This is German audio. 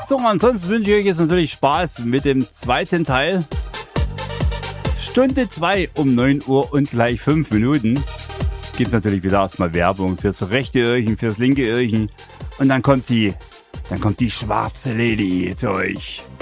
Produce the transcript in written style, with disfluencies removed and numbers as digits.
So, ansonsten wünsche ich euch jetzt natürlich Spaß mit dem zweiten Teil. Stunde 2 um 9 Uhr und gleich 5 Minuten. Gibt es natürlich wieder erstmal Werbung fürs rechte Öhrchen, fürs linke Öhrchen. Und dann kommt die schwarze Lady zu euch.